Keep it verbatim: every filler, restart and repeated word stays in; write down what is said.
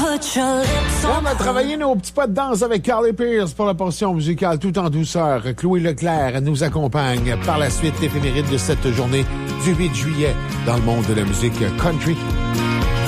On a travaillé nos petits pas de danse avec Carly Pearce pour la portion musicale tout en douceur. Chloé Leclerc nous accompagne par la suite éphéméride de cette journée du huit juillet dans le monde de la musique country.